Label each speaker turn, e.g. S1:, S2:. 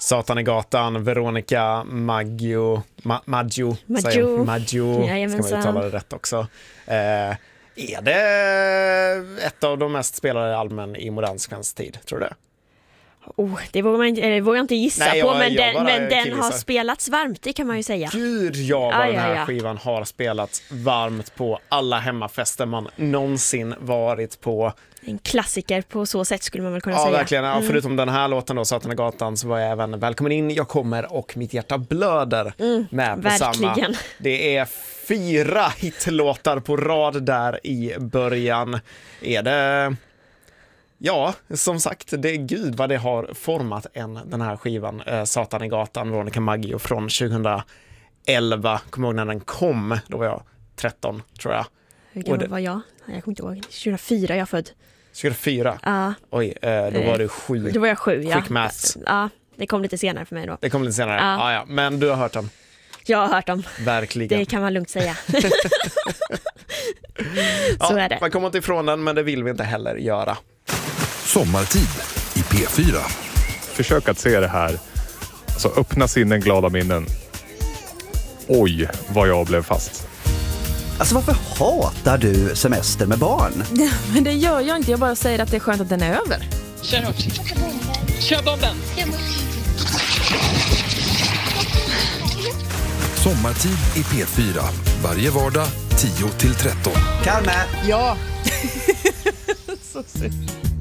S1: Satan i gatan, Veronica Maggio, Maggio ska man uttala det rätt också. Är det ett av de mest spelade albumen i modern svensk tid, tror du det?
S2: Det vågar jag inte gissa på, men den har spelats varmt, det kan man ju säga.
S1: Gud, vad den här skivan har spelats varmt på alla hemmafester man någonsin varit på.
S2: En klassiker på så sätt skulle man väl kunna säga.
S1: Ja, verkligen. Ja, förutom den här låten då, Satan i gatan, så var jag även Välkommen in, Jag kommer och Mitt hjärta blöder med på samma. Det är 4 hitlåtar på rad där i början. Är det... Ja, som sagt, det är gud vad det har format den här skivan. Satan i gatan, Veronica Maggio från 2011. Kommer ihåg när den kom, då var jag 13, tror jag.
S2: Hur gammal var jag? Jag kommer inte ihåg. 2004 är jag född.
S1: 2004?
S2: Ja.
S1: Oj, då var du 7.
S2: Då var jag 7, ja.
S1: Quick maths.
S2: Ja, det kom lite senare för mig då.
S1: Det kom lite senare, ja. Men du har hört dem?
S2: Jag har hört dem.
S1: Verkligen.
S2: Det kan man lugnt säga. Så är det.
S1: Man kommer inte ifrån den, men det vill vi inte heller göra.
S3: Sommartid i P4.
S4: Försök att se det här. Alltså öppna sinnen, glada minnen. Oj, vad jag blev fast.
S5: Alltså varför hatar du semester med barn?
S6: Men det gör jag inte, jag bara säger att det är skönt att den är över.
S7: Kör hårt. Kör bomben.
S3: Sommartid i P4. Varje vardag 10-13.
S5: Kalme!
S6: Ja. Så synd.